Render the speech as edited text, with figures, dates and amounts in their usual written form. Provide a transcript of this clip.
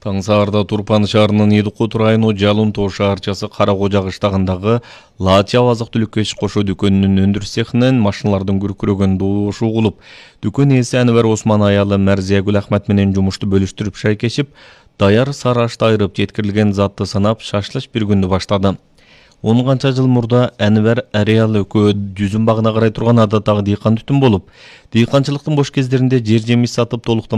Таң саарда Турпан шаарынын Идикут району Жалын Тоо шаарчасы Каракожа кыштагындагы Латчап азык-түлүккө иш кошуу дүкөнүнүн өндүрүш цехинен машиналардын күркүрөгөн дуушу угулуп, дүкөн ээси Анвар Осман аялы Мәрзиягүл Ахмат менен жумушту бөлүштүрүп шайкешип, даяр сары ашты айырып жеткирилген затты санап шашлыш бир күндү баштады. 10 канча жыл мурда Анвар ареал экөө жүзүм багына карай турган адаттагы дыйкан түтүн болуп, дыйканчылыктын бош кездеринде жер жемиш сатып толуктан